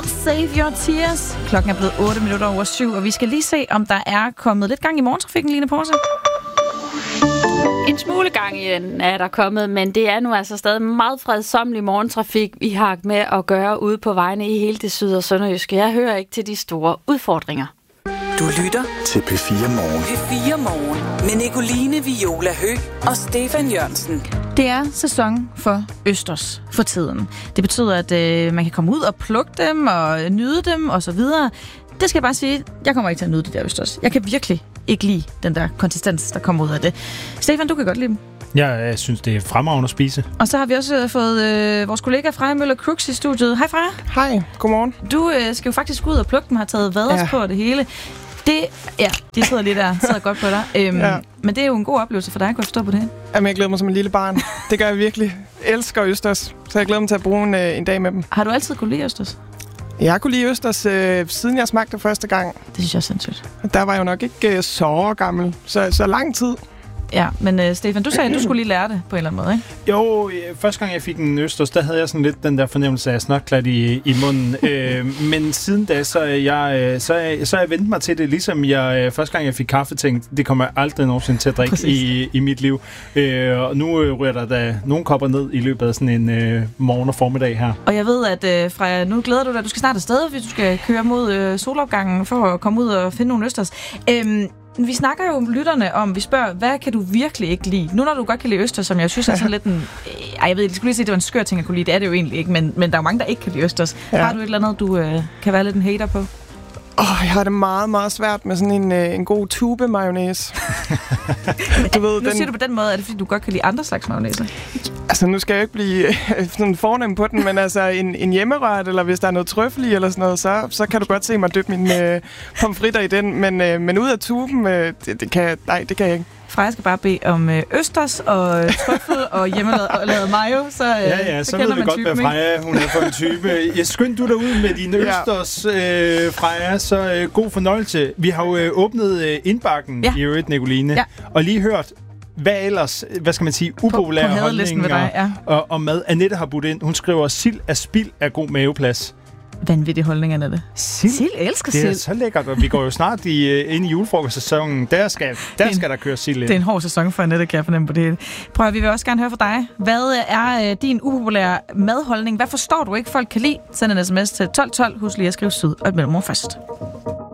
Save Your Tears. Klokken er blevet 7:08, og vi skal lige se, om der er kommet lidt gang i morgentrafikken, Line Porse. En smule gang i den er der kommet, men det er nu altså stadig meget fredsomlig morgentrafik, vi har med at gøre ude på vejene i hele det syd- og sønderjyske. Jeg hører ikke til de store udfordringer. Du lytter til P4 Morgen. P4 Morgen med Nicoline Viola Høgh og Stefan Jørgensen. Det er sæson for østers for tiden. Det betyder, at man kan komme ud og plukke dem og nyde dem og så videre. Det skal jeg bare sige, jeg kommer ikke til at nyde de der østers. Jeg kan virkelig ikke lide den der konsistens, der kommer ud af det. Stefan, du kan godt lide dem. Jeg synes, det er fremragende at spise. Og så har vi også fået vores kollega Freja Møller Crooks i studiet. Hej Freja. Hej, godmorgen. Du skal jo faktisk ud og plukke dem, har taget vaders på det hele. De sidder lige der, sidder godt på dig. Men det er jo en god oplevelse for dig, kan jeg forstå på det. Jamen, jeg glæder mig som en lille barn. Det gør jeg virkelig. Jeg elsker østers, så jeg glæder mig til at bruge en dag med dem. Har du altid kunne lide østers? Jeg kunne lide østers, siden jeg smagte det første gang. Det synes jeg er sindssygt. Der var jeg jo nok ikke så gammel, så lang tid. Ja, men Stefan, du sagde, at du skulle lige lære det på en eller anden måde, ikke? Jo, første gang jeg fik en østers, der havde jeg sådan lidt den der fornemmelse af snotklat i munden. Men siden da, så er jeg vendt mig til det, ligesom jeg første gang jeg fik kaffe, tænkte, det kommer jeg aldrig nogensinde til at drikke i mit liv. Og nu ryger der da nogle kopper ned i løbet af sådan en morgen og formiddag her. Og jeg ved, at Freja, nu glæder du dig, du skal snart afsted, hvis du skal køre mod solopgangen for at komme ud og finde nogle østers. Vi snakker jo om lytterne om, vi spørger, hvad kan du virkelig ikke lide? Nu når du godt kan lide østers, som jeg synes er sådan lidt en... jeg ved, jeg skulle lige sige, at det var en skør ting at kunne lide. Det er det jo egentlig ikke, men der er jo mange, der ikke kan lide østers. Ja. Har du et eller andet, du kan være lidt en hater på? Jeg har det meget, meget svært med sådan en god tube mayonnaise. Du ved, nu siger du på den måde, er det fordi, du godt kan lide andre slags mayonnaise? Altså, nu skal jeg jo ikke blive sådan fornem på den, men altså en hjemmerørt, eller hvis der er noget trøffel i, eller sådan noget, så kan du godt se mig dyppe mine pomfritter i den. Men ud af tuben, det kan jeg ikke. Freja skal bare bede om østers og trøffel og hjemmelavet mayo, så ved vi godt, hvad Freja hun er for en type. Jeg skyndte du derud med dine østers, Freja, så god fornøjelse. Vi har jo åbnet indbakken i øvrigt, Nicoline, og lige hørt, hvad ellers, hvad skal man sige, upopulære holdninger og mad. Annette har budt ind. Hun skriver, sild er spild af god maveplads. Vanvittig holdning, Annette. Sild elsker sild. Det er så lækkert, og vi går jo snart ind i julefrokostsæsonen. Der skal der køre sild ind. Det er en hård sæson for Annette, kan jeg fornemme på det hele. Prøv at vi vil også gerne høre fra dig. Hvad er din upopulære madholdning? Hvad forstår du ikke, folk kan lide? Send en sms til 1212. Husk lige at skrive syd og et mellemrum først.